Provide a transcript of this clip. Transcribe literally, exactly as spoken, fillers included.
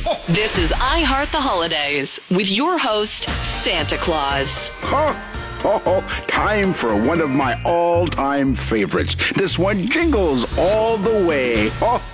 This is I Heart the Holidays with your host, Santa Claus. Huh? Oh, time for one of my all-time favorites. This one jingles all the way. Oh.